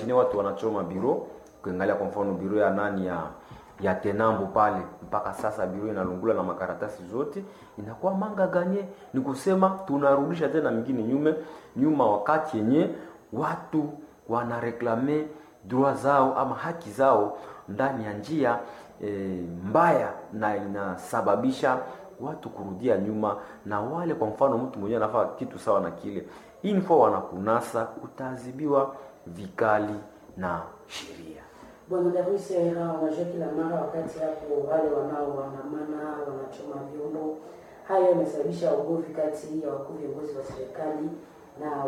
imagine watu wanachoma biro, kuangalia kwa mfano biro ya nani ya Tenambo pale, mpaka sasa biro inalungula na makaratasi zote, inakuwa manga ganye. Ni kusema tunarudisha tena mingine nyuma wakati yenye watu wanareklame droit zao ama haki zao ndani ya njia mbaya, na inasababisha watu kurudia nyuma. Na wale kwa mfano mtu mwenyewe anafanya kitu sawa na kile, info wanakunasa, utaadhibiwa vikali na sheria. Bwana Darwis, unajua kila mara wakati hapo wale wanaoandamana wanachoma vyombo, hayo yamesababisha ugomvi kati ya wakuu viongozi wa serikali na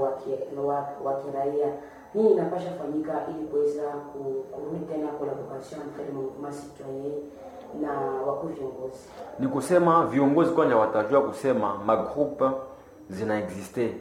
wa kiraia. Hii inapasha fanyika ili kuweza kurudi tena collaboration entre le mouvement citoyen na wakuu viongozi. Ni kusema viongozi kwanza watajua kusema magroupe zina existe,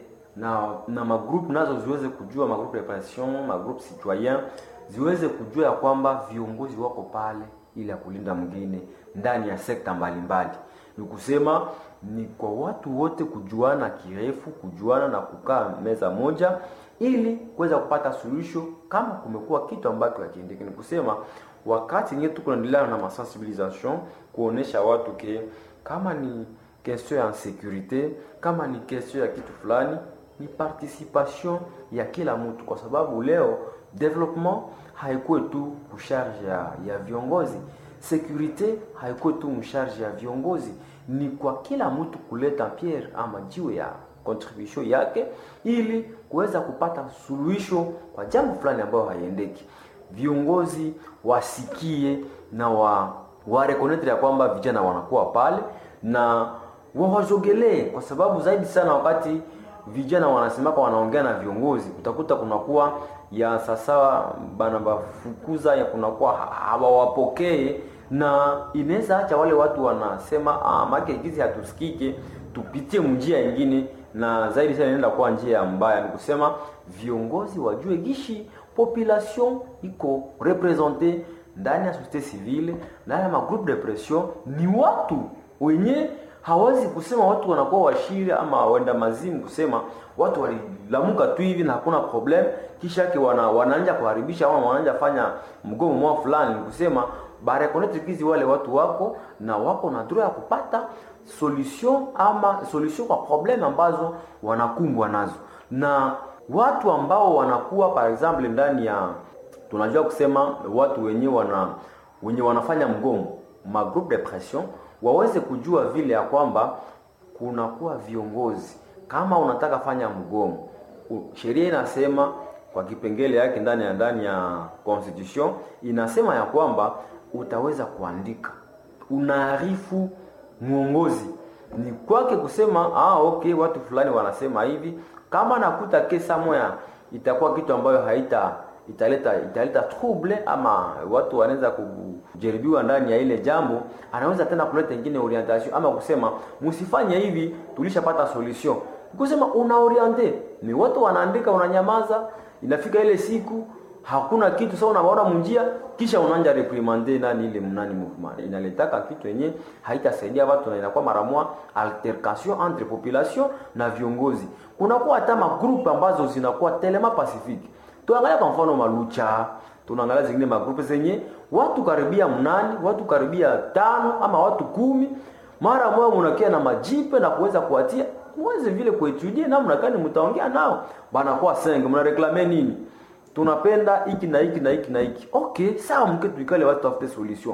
na magroupe nazo ziweze kujua, magroupe de pression, magroupe citoyen ziweze kujua ya kwamba viongozi wako pale ili ya kulinda mwingine ndani ya sekta mbalimbali. Ni kusema ni kwa watu wote kujuana kirefu, kujuana na kukaa meza moja ili kuweza kupata suluhisho kama kumekuwa kitu ambacho hakiendeki. Ni kusema wakati nyetu tuko tunaendelea na masensibilisation kuonesha watu kama ni question ya sécurité, kama ni question ya kitu fulani, ni participation ya kila mtu, kwa sababu leo development haikuwa tu kusharge ya viongozi, sécurité haikuwa tu msharge ya viongozi, ni kwa kila mtu kuleta pierre ama jiwe ya contribution yake ili kuweza kupata suluhisho kwa jambo fulani ambayo haiendeki. Viongozi wasikie na wa reconnect ya kwamba vijana wanakuwa pale na wawazogelee, kwa sababu zaidi sana wakati vijana wanasemaka wanaongea na viongozi, utakuta kunakuwa ya sasa bana bafukuza ya kunakuwa hawawapokee, na inaweza acha wale watu wanasema make hizi hatusikike, tupitie njia nyingine, na zaidi sana inaenda kwa njia mbaya. Ni kusema viongozi wajue gishi population iko represente ndani ya société civile, ndani ya magroupe de pression. Ni watu wenye hawezi kusema watu wanakuwa washiri ama wenda mazimu, kusema watu walilamuka tu hivi na hakuna problem, kisha yake wanaanza kuharibisha au wanaanza fanya mgomo mwa fulani. Ni kusema bare connect kizi wale watu wako na wako na droit ya kupata solution kwa problem ambazo wanakumbwa nazo. Na watu ambao wanakuwa par exemple ndani ya, tunajua kusema watu wenye wanafanya mgomo, ma groupe de pression, waweze kujua vile ya kwamba kunakuwa viongozi. Kama unataka fanya mgomo, sheria inasema kwa kipengele yake ndani ya constitution inasema ya kwamba utaweza kuandika, unaarifu muongozi. Ni kwake kusema okay, watu fulani wanasema hivi. Kama nakuta kesa moja itakuwa kitu ambayo italeta trouble ama watu wanaweza kujaribiwa ndani ya ile jambo, anaweza tena kuleta nyingine orientation ama kusema msifanye hivi, tulishapata solution. Kusema unaoriente, ni watu wanaandika, unanyamaza, inafika ile siku hakuna kitu, sasa unaona munjia, kisha unaanza reprimander ile movement. Inaletaka kitu yenye haitasaidia watu, na inakuwa mara moja altercation entre population na viongozi. Kunakuwa hata magroupe ambazo zinakuwa telema pacifique. Tuangalia kwa mfano Malucha, tunaangalia zingine magroupe zenye watu karibia 8, watu karibia 5 ama watu 10, mara moja mnakia na majipe na kuweza kuatia mweze vile kuetudie namna gani mtaongea nao. Bana kwa 5 mnareklame nini? Tunapenda hiki na hiki na hiki na hiki. Okay, sawa, mketu ikale watu tafute solution.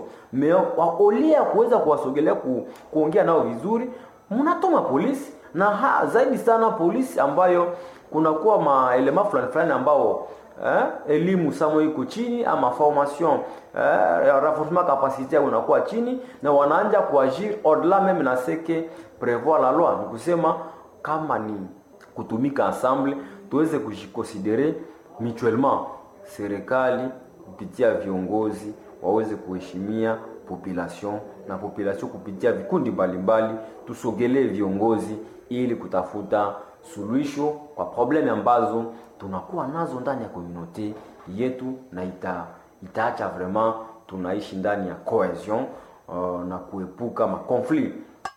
Olia kuweza kuwasogelea kuongea nao vizuri, mnatoma polisi. Na zaidi sana polisi ambayo kunakuwa maelema fulani ambao elimu samo iko chini ama formation renforcement capacité unakuwa chini, na wanaanza kuagir au-delà même na seke prévoir la loi. Ni kusema kama ni kutumika ensemble, tuweze kujiconsidérer mutuellement, serikali kupitia viongozi waweze kuheshimia population na population kupitia vikundi mbalimbali, tusogelee viongozi ili kutafuta suluhisho kwa problemi ambazo tunakuwa nazo ndani ya community yetu, na itaacha vraiment tunaishi ndani ya cohesion na kuepuka makonflikt.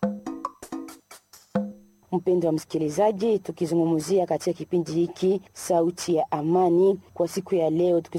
Mpendo wa msikilizaji, tukizungumzia katika kipindi hiki Sauti ya Amani kwa siku ya leo